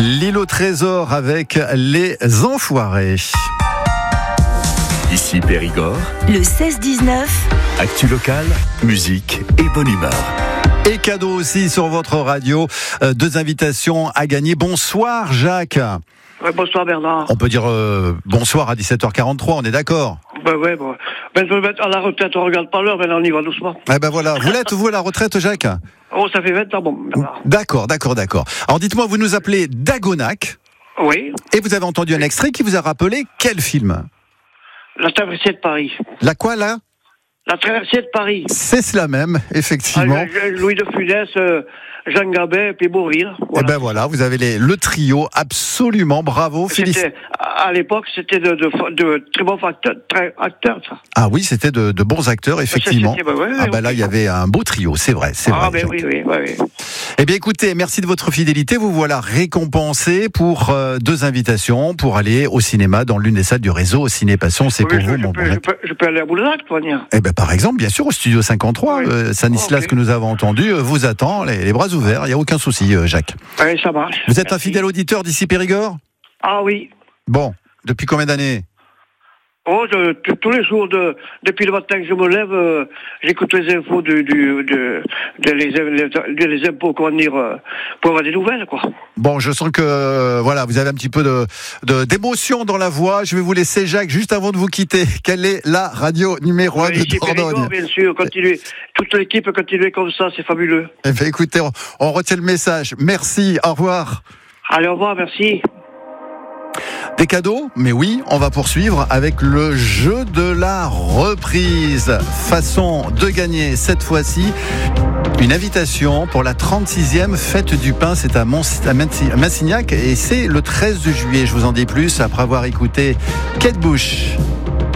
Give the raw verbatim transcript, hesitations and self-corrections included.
L'île au trésor avec les Enfoirés. Ici Périgord. Le seize dix-neuf. Actu locale, musique et bonne humeur. Et cadeau aussi sur votre radio. Euh, deux invitations à gagner. Bonsoir Jacques. Ouais, bonsoir Bernard. On peut dire euh, bonsoir à dix-sept heures quarante-trois, on est d'accord? Ben ouais, bon. Ben je vais me mettre à la retraite, on regarde pas l'heure, mais on y va doucement. Eh ben voilà, vous l'êtes vous à la retraite Jacques? Oh, ça fait vingt ans, bon, Bernard. D'accord, d'accord, d'accord. Alors dites-moi, vous nous appelez Dagonac. Oui. Et vous avez entendu un extrait qui vous a rappelé quel film? La traversée de Paris. La quoi là? La traversée de Paris. C'est cela même, effectivement. Ah, Louis de Funès, euh, Jean Gabin, puis Bourvil. Voilà. Et ben voilà, vous avez les, le trio, absolument, bravo, félicitations. À l'époque, c'était de, de, de très bons acteurs, très acteurs, ça. Ah oui, c'était de, de bons acteurs, effectivement. Bah ouais, ah ben bah là, il y avait un beau trio, c'est vrai, c'est ah vrai. Ah ben oui, oui, oui, oui. Eh bien, écoutez, merci de votre fidélité. Vous voilà récompensé pour euh, deux invitations pour aller au cinéma dans l'une des salles du réseau Ciné Passion. C'est oui, pour je, vous, je mon peux, bon. Je peux, je peux aller à Boulzac, toi, venir. Eh ben, par exemple, bien sûr, au studio cinquante-trois, oui. euh, Sanislas, okay. Que nous avons entendu, euh, vous attend, les, les bras ouverts. Il n'y a aucun souci, euh, Jacques. Oui, ça marche. Vous êtes merci. Un fidèle auditeur d'ici Périgord? Ah oui. Bon, depuis combien d'années? Oh, je, tous les jours, de, depuis le matin que je me lève, euh, j'écoute les infos du, du, de, de les, les, les impôts, comment dire, euh, pour avoir des nouvelles, quoi. Bon, je sens que, euh, voilà, vous avez un petit peu de, de, d'émotion dans la voix. Je vais vous laisser, Jacques, juste avant de vous quitter. Quelle est la radio numéro un oui, de Dordogne? Bien sûr, continuez. Toute l'équipe, continuez comme ça, c'est fabuleux. Eh bien, écoutez, on, on retient le message. Merci, au revoir. Allez, au revoir, merci. Des cadeaux, mais oui, on va poursuivre avec le jeu de la reprise. Façon de gagner cette fois-ci une invitation pour la trente-sixième fête du pain. C'est à, Mont- à Massignac et c'est le treize juillet. Je vous en dis plus après avoir écouté Kate Bush.